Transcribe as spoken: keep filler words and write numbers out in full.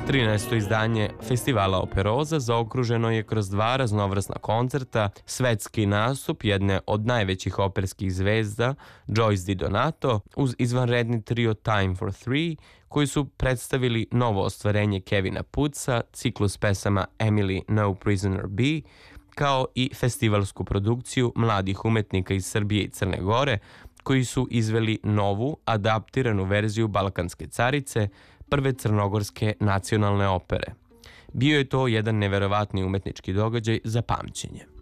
trinaesto izdanje festivala Operoza zaokruženo je kroz dva raznovrsna koncerta, svetski nastup jedne od najvećih operskih zvezda, Joyce DiDonato, uz izvanredni trio Time for Three, koji su predstavili novo ostvarenje Kevina Puca, ciklus pesama Emily No Prisoner B, kao i festivalsku produkciju mladih umetnika iz Srbije i Crne Gore, koji su izveli novu, adaptiranu verziju Balkanske carice, prve crnogorske nacionalne opere. Bio je to jedan neverovatni umetnički događaj za pamćenje.